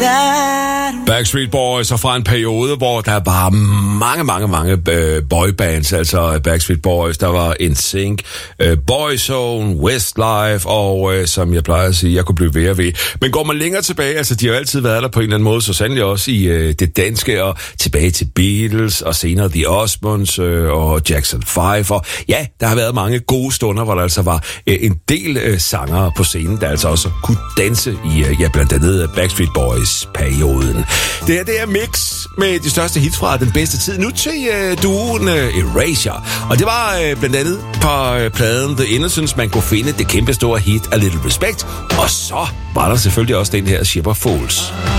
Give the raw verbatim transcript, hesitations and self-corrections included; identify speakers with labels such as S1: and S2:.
S1: Backstreet Boys, og fra en periode, hvor der var mange, mange, mange øh, boybands, altså Backstreet Boys, der var N Sync, øh, Boyzone, Westlife, og øh, som jeg plejer at sige, jeg kunne blive ved og ved. Men går man længere tilbage, altså de har altid været der på en eller anden måde, så sandelig også i øh, det danske, og tilbage til Beatles, og senere The Osmonds, øh, og Jackson five, og ja, der har været mange gode stunder, hvor der altså var øh, en del øh, sangere på scenen, der altså også kunne danse i, øh, ja, blandt andet Backstreet Boys-perioden. Det her, det er mix med de største hits fra den bedste tid. Nu til uh, duoen uh, Erasure. Og det var uh, blandt andet på uh, pladen The Innocents, man kunne finde det kæmpe store hit A Little Respect. Og så var der selvfølgelig også den her Shipper Fools.